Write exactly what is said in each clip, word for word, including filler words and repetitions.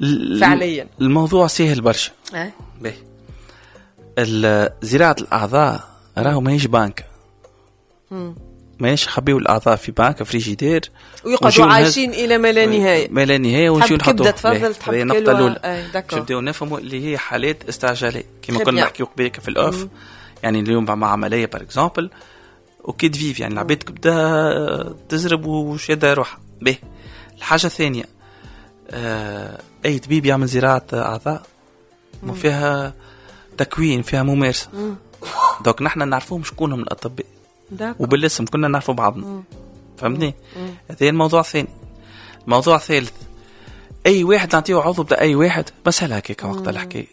فعليا الموضوع سهل برشا. أه؟ باهي زراعة الأعضاء راهو ماهيش بنك، ماهيش خبيو الأعضاء في بنك فريجيدير ويقعدوا عايشين إلى ما لا نهاية ما لا نهاية ونمشيو نحطوه. تفضل تحب هذه النقطة الأولى. باش نبداو نفهموا اللي هي حالات استعجالية كما كنا نحكيو قبيلك في الأوف. يعني اليوم مع عملية بار إكزامبل وكي تفيف يعني العباد تبدا تزرب وشادة روحها. به الحاجة الثانية آه أي طبيب يعمل زراعة أعضاء مو فيها تكوين فيها ممارسة. دوك نحن نعرفوهم شكونهم الأطباء وبالاسم كنا نعرفوا بعضنا. فهمتني؟ هذا الموضوع الثاني. الموضوع الثالث أي واحد نعطيه عضو بدا أي واحد مسألة هكاك وقت الحكاية.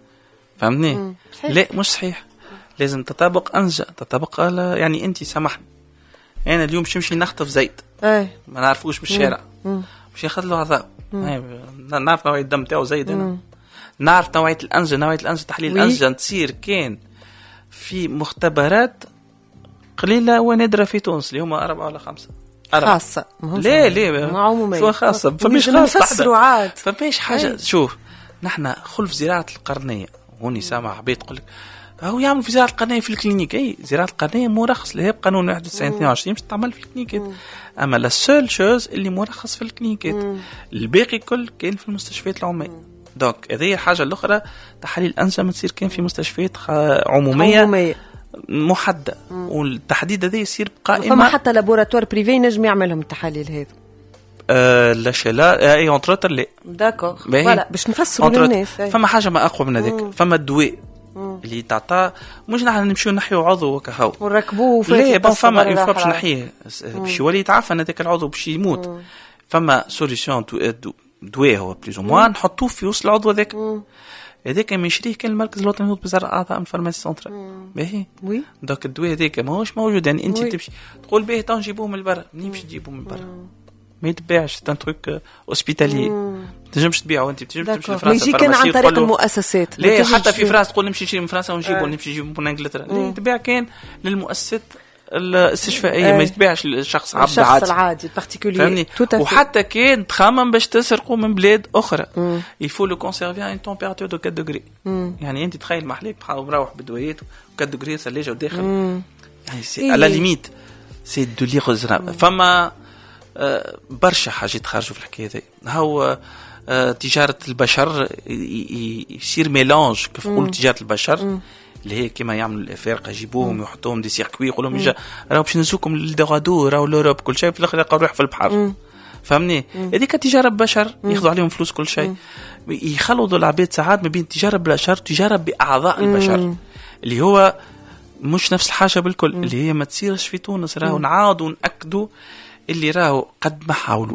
فهمتني؟ لا مش صحيح، لازم تطابق أنجا تطابق يعني. أنت سامحني أنا اليوم شمشي نخطف زيت أي. ما نعرفوش بالشارع مش ياخذ له عذاب. نعرف نوعية الدم تاعو زيد أنا نعرف نوعية الأنجا نوعية الأنجا تحليل الأنجا تصير كان في مختبرات قليلة ونادرة في تونس اللي هما أربعة ولا خمسة أربعة. خاصة لا لا شو خاصة فماش خاصة فماش حاجة. شوف نحن خلف زراعة القرنية هوني سامع عبيد تقول لك هو يعمل في زراعة القرنية في الكلينيك. أي زراعة القرنية مرخص لها بقانون واحد وتسعين اثنين وعشرين مش تعمل في الكلينيكات. أما لا سول شوز اللي مرخص في الكلينيكات الباقي كل كان في المستشفيات العمومية. دوك هذه الحاجة الأخرى تحاليل الأنجا تصير كان في مستشفيات عمومية, عمومية. محددة والتحديد هذا يصير بقائمة. فما حتى لابوراتوار بريفي نجم يعملهم التحاليل هذه أه لا شلا اي اونتروتر لا داكور فوالا باش نفسروا للناس. فما حاجة ما أقوى من هذاك. فما الدواء اللي تعطى مش نحن نمشيو نحيو عضو وكهو ونركبوه لا بون فما يفوا باش نحيه باش يولي يتعفن هذاك العضو باش يموت. مم. فما سوليسيون دواء هو بليز او موان نحطوه في وسط العضو هذاك هذاك ما يشريه كان المركز الوطني للطب بزرع الاعضاء من فارماسي سنترال. باهي وي دوك الدواء هذاك ماهوش موجود. يعني انت تمشي تقول باهي تو نجيبوه من برا منين باش تجيبوه من برا ما يتباعش تان تروك اوسبيتالي ما تنجمش تبيعه. انت بتنجم تمشي لفرنسا يجي كان عن طريق المؤسسات. لا حتى في فرنسا تقول نمشي نشري من فرنسا ونجيبه نمشي نجيبه من انجلترا. لا يتباع كان للمؤسسات الاستشفائيه ما يتباعش للشخص عبد الشخص العادي البارتيكولي. وحتى كان تخمم باش تسرقوا من بلاد اخرى يفو لو كونسيرفي ان تمبيراتور دو أربعة دوغري. يعني انت تخيل محليك بحال مروح بدويات أربعة دوغري ثلاجه وداخل يعني سي على ليميت سي دو لي غزرا. فما آه برشا حاجات خارجوا في الحكايه هذه. هو آه تجاره البشر يصير ميلانج كيف نقولوا تجاره البشر مم. اللي هي كما يعملوا الافارقه يجيبوهم يحطوهم دي سيركوي يقولوا لهم يجا راهو باش نسوكم للدغادو راهو لوروب كل شيء في الاخر يلقاو روح في البحر. فهمني هذيك تجاره بشر ياخذوا عليهم فلوس كل شيء. يخلطوا العباد ساعات ما بين تجاره بالبشر تجاره باعضاء البشر مم. اللي هو مش نفس الحاجه بالكل مم. اللي هي ما تصيرش في تونس. راهو نعاودوا ناكدوا اللي راهو قد ما حاولوا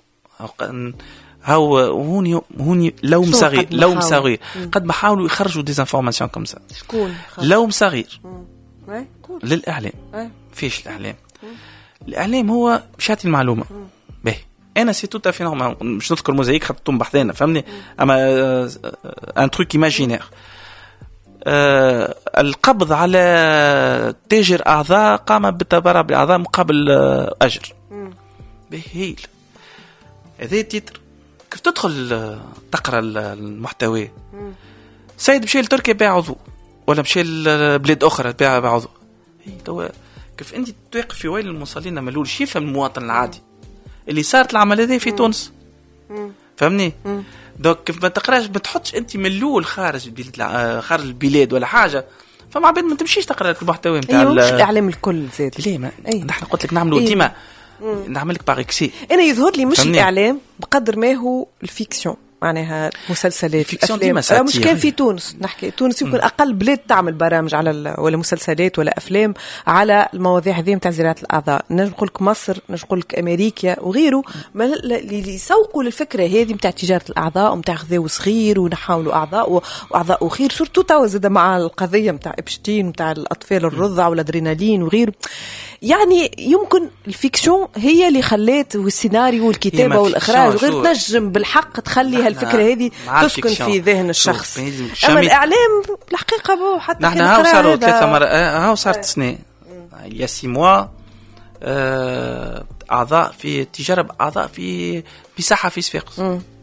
هاو هوني هوني لوم صغير لوم صغير قد ما حاولوا يخرجوا دي انفورماسيون كم سا. شكون لوم صغير للاعلام. فيش الاعلام مم. الاعلام هو باش يعطي المعلومه باهي. انا سي توت افي نورمال مش نذكر موزايك خدتهم بحثنا فهمني. اما ان تروك ايماجينير أه القبض على تاجر اعضاء قام بالتبرع باعضاء مقابل اجر بهيل. هذا تيتر كيف تدخل تقرا المحتوى سيد مشي لتركيا باع عضو ولا مشي لبلاد اخرى باع عضو. هي تو كيف انت توقف في ويل المصلين ملول شي يفهم المواطن العادي اللي صارت العمليه دي في تونس. فهمني دوك كيف ما تقراش ما تحطش انت ملول خارج البلاد خارج البلاد ولا حاجه. فما عباد ما تمشيش تقرا المحتوى نتاع أيوة مش الاعلام الكل زاد. ليه ما أيه. نحن قلت لك نعملوا ديما نعمل لك باغيكسي. انا يظهر لي مش الاعلام بقدر ما هو الفيكسيون معناها مسلسلات الافلام. مش كان في تونس نحكي تونس يمكن اقل بلاد تعمل برامج على ولا مسلسلات ولا افلام على المواضيع هذه نتاع زراعه الاعضاء. نجم نقول لك مصر نجم نقول لك امريكا وغيره اللي يسوقوا للفكره هذه نتاع تجاره الاعضاء ونتاع خذاو صغير ونحاولوا اعضاء واعضاء وخير سورتو تو زاد مع القضيه نتاع ابشتين نتاع الاطفال الرضع والادرينالين وغيره. يعني يمكن الفيكسيون هي اللي خلات والسيناريو والكتابه والاخراج غير تنجم بالحق تخلي هالفكره هذه تسكن في ذهن الشخص. اما الاعلام الحقيقه حتى نحن هاو صاروا ثلاثه مرات هاو صارت سنه يا سي موا اعضاء في تجارب اعضاء في بصحه في صفاقس